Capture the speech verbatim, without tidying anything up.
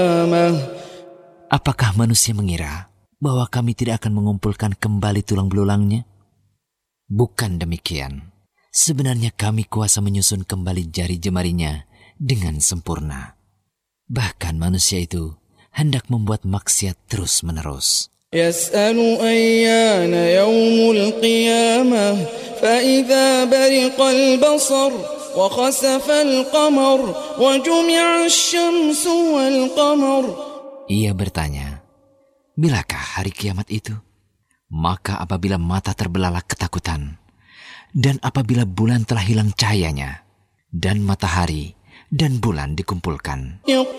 Apakah manusia mengira bahwa kami tidak akan mengumpulkan kembali tulang belulangnya? Bukan demikian. Sebenarnya kami kuasa menyusun kembali jari jemarinya dengan sempurna. Bahkan manusia itu hendak membuat maksiat terus-menerus. Yas'alu ayyana yawmul qiyamah fa idza bariqal basar wa khasafal qamar wa jumi'a asy-syamsu wal qamar. Ia bertanya, bilakah hari kiamat itu? Maka apabila mata terbelalak ketakutan, dan apabila bulan telah hilang cahayanya, dan matahari dan bulan dikumpulkan,